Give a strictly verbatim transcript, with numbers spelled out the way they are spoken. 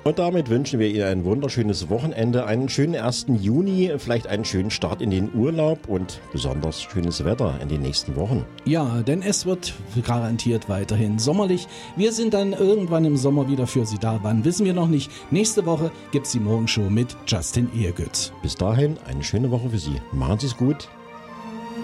Und damit wünschen wir Ihnen ein wunderschönes Wochenende, einen schönen ersten Juni, vielleicht einen schönen Start in den Urlaub und besonders schönes Wetter in den nächsten Wochen. Ja, denn es wird garantiert weiterhin sommerlich. Wir sind dann irgendwann im Sommer wieder für Sie da. Wann, wissen wir noch nicht. Nächste Woche gibt's die Morgenshow mit Justin Ehrgötz. Bis dahin eine schöne Woche für Sie. Machen Sie es gut.